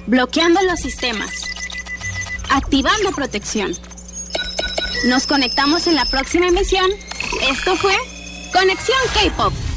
bloqueando los sistemas, activando protección. Nos conectamos en la próxima emisión. Esto fue Conexión K-Pop.